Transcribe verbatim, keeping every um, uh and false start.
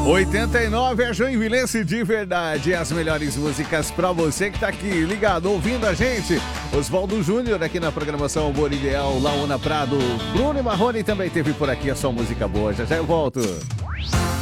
oitenta e nove é Joinvilense de verdade. As melhores músicas pra você que tá aqui ligado, ouvindo a gente. Oswaldo Júnior aqui na programação Humor Ideal, Laona Prado, Bruno e Marrone também teve por aqui a sua música boa. Já já eu volto.